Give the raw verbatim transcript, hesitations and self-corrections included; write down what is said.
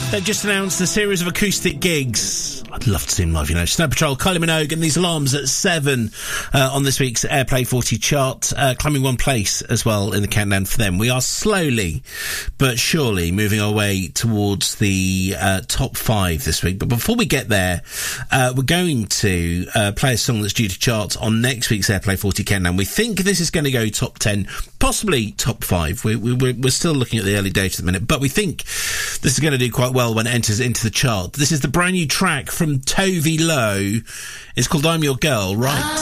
They've just announced a series of acoustic gigs. I'd love to see them live, you know. Snow Patrol, Kylie Minogue and These Alarms at seven uh, on this week's Airplay forty chart, uh, climbing one place as well in the countdown for them. We are slowly but surely moving our way towards the uh, top five this week. But before we get there, uh, we're going to uh, play a song that's due to chart on next week's Airplay forty countdown. We think this is going to go top ten, possibly top five. We, we, we're still looking at the early data at the minute, but we think this is going to do quite well when it enters into the chart. This is the brand new track from Tove Lo. It's called I'm Your Girl, right?